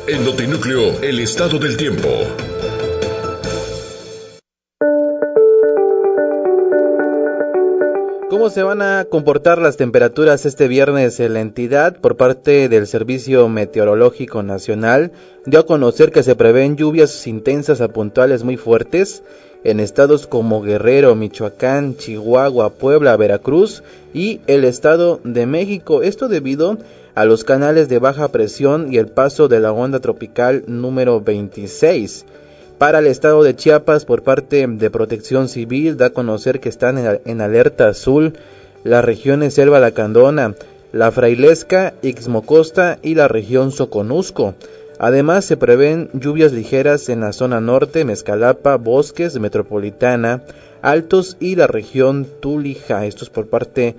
En Notinúcleo, el estado del tiempo. ¿Cómo se van a comportar las temperaturas este viernes en la entidad? Por parte del Servicio Meteorológico Nacional, dio a conocer que se prevén lluvias intensas a puntuales muy fuertes en estados como Guerrero, Michoacán, Chihuahua, Puebla, Veracruz y el Estado de México. Esto debido a los canales de baja presión y el paso de la onda tropical número 26. Para el estado de Chiapas, por parte de Protección Civil, da a conocer que están en alerta azul las regiones Selva Lacandona, La Frailesca, Ixmocosta y la región Soconusco. Además, se prevén lluvias ligeras en la zona norte, Mezcalapa, Bosques, Metropolitana, Altos y la región Tulija. Esto es por parte,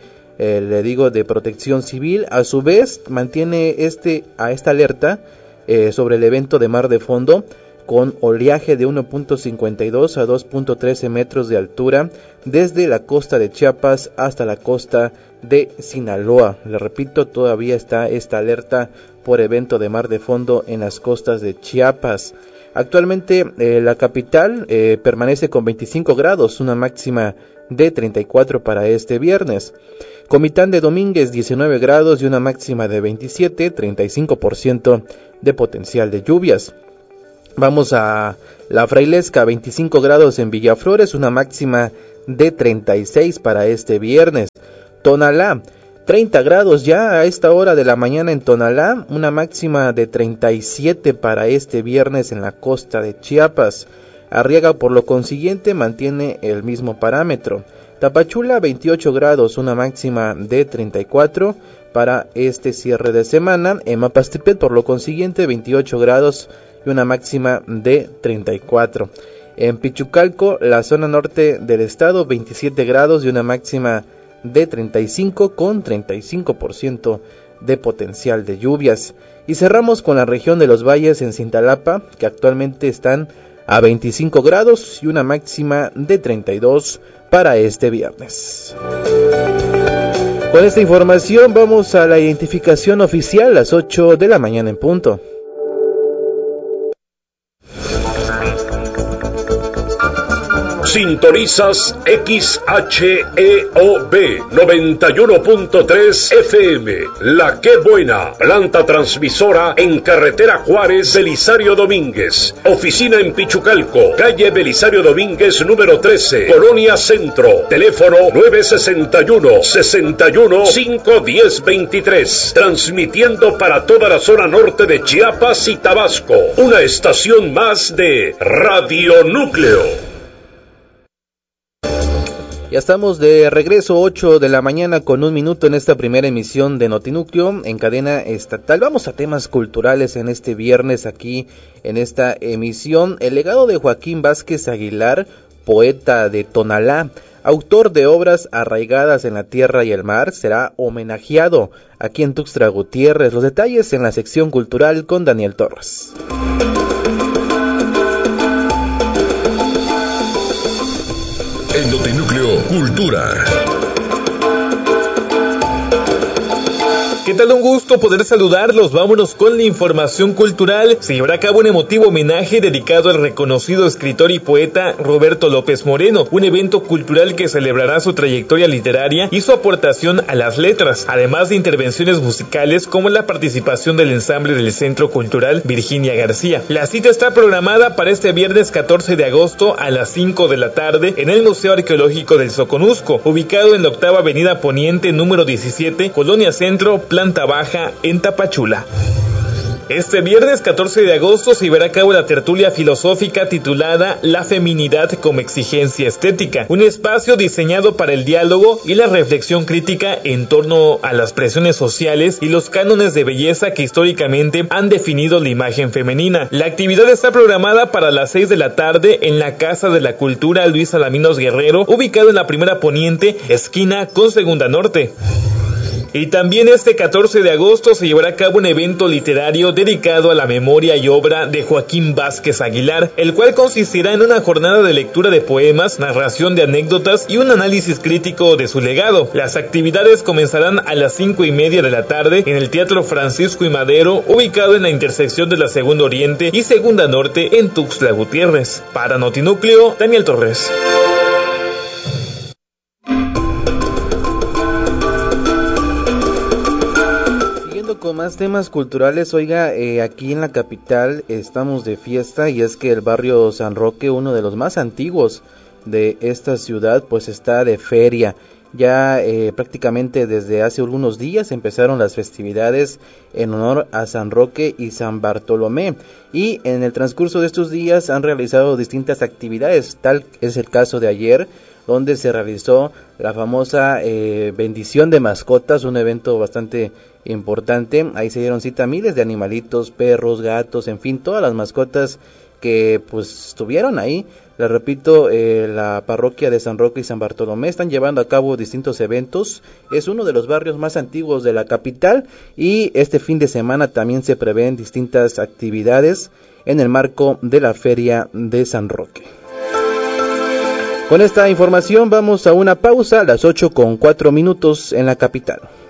de Protección Civil. A su vez, mantiene esta alerta sobre el evento de mar de fondo, con oleaje de 1.52 a 2.13 metros de altura desde la costa de Chiapas hasta la costa de Sinaloa. Le repito, todavía está esta alerta por evento de mar de fondo en las costas de Chiapas. Actualmente la capital permanece con 25 grados, una máxima de 34 para este viernes. Comitán de Domínguez 19 grados y una máxima de 27, 35% de potencial de lluvias. Vamos a La Frailesca, 25 grados en Villaflores, una máxima de 36 para este viernes. Tonalá, 30 grados ya a esta hora de la mañana en Tonalá, una máxima de 37 para este viernes en la costa de Chiapas. Arriaga, por lo consiguiente, mantiene el mismo parámetro. Tapachula, 28 grados, una máxima de 34 para este cierre de semana. En Mapastepet, por lo consiguiente, 28 grados y una máxima de 34. En Pichucalco, la zona norte del estado, 27 grados y una máxima de 35 con 35% de potencial de lluvias. Y cerramos con la región de los valles en Cintalapa, que actualmente están a 25 grados y una máxima de 32 para este viernes. Con esta información vamos a la identificación oficial a las 8 de la mañana en punto. Sintonizas XHEOB 91.3 FM, La Qué Buena, planta transmisora en carretera Juárez, Belisario Domínguez, oficina en Pichucalco, calle Belisario Domínguez número 13, Colonia Centro, teléfono 961-61-510-23, transmitiendo para toda la zona norte de Chiapas y Tabasco, una estación más de Radio Núcleo. Ya estamos de regreso, 8 de la mañana con un minuto en esta primera emisión de Notinúcleo en cadena estatal. Vamos a temas culturales en este viernes aquí en esta emisión. El legado de Joaquín Vázquez Aguilar, poeta de Tonalá, autor de obras arraigadas en la tierra y el mar, será homenajeado aquí en Tuxtla Gutiérrez. Los detalles en la sección cultural con Daniel Torres. En Notinúcleo, Cultura. ¿Qué tal? Un gusto poder saludarlos. Vámonos con la información cultural. Se llevará a cabo un emotivo homenaje dedicado al reconocido escritor y poeta Roberto López Moreno, un evento cultural que celebrará su trayectoria literaria y su aportación a las letras, además de intervenciones musicales como la participación del ensamble del Centro Cultural Virginia García. La cita está programada para este viernes 14 de agosto a las 5 de la tarde en el Museo Arqueológico del Soconusco, ubicado en la octava avenida Poniente número 17, Colonia Centro, planta baja, en Tapachula. Este viernes 14 de agosto se llevará a cabo la tertulia filosófica titulada La feminidad como exigencia estética, un espacio diseñado para el diálogo y la reflexión crítica en torno a las presiones sociales y los cánones de belleza que históricamente han definido la imagen femenina. La actividad está programada para las 6 de la tarde en la Casa de la Cultura Luis Alaminos Guerrero, ubicado en la primera Poniente, esquina con Segunda Norte. Y también este 14 de agosto se llevará a cabo un evento literario dedicado a la memoria y obra de Joaquín Vázquez Aguilar, el cual consistirá en una jornada de lectura de poemas, narración de anécdotas y un análisis crítico de su legado. Las actividades comenzarán a las 5:30 de la tarde en el Teatro Francisco y Madero, ubicado en la intersección de la Segunda Oriente y Segunda Norte en Tuxtla Gutiérrez. Para Notinúcleo, Daniel Torres. Con más temas culturales, oiga, aquí en la capital estamos de fiesta y es que el barrio San Roque, uno de los más antiguos de esta ciudad, pues está de feria. Ya prácticamente desde hace algunos días empezaron las festividades en honor a San Roque y San Bartolomé, y en el transcurso de estos días han realizado distintas actividades. Tal es el caso de ayer, donde se realizó la famosa bendición de mascotas, un evento bastante importante. Ahí se dieron cita miles de animalitos, perros, gatos, en fin, todas las mascotas que pues estuvieron ahí. Les repito, la parroquia de San Roque y San Bartolomé están llevando a cabo distintos eventos. Es uno de los barrios más antiguos de la capital y este fin de semana también se prevén distintas actividades en el marco de la Feria de San Roque. Con esta información vamos a una pausa a las 8:04 en la capital.